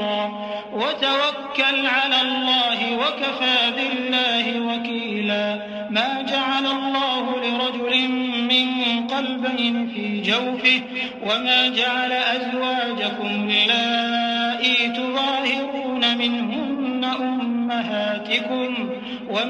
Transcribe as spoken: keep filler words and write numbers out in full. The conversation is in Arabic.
وتوكل على الله وكفى بالله وكيلا ما جعل الله لرجل من قلبين في جوفه وما جعل أزواجكم اللائي تظاهرون منهن أمهاتكم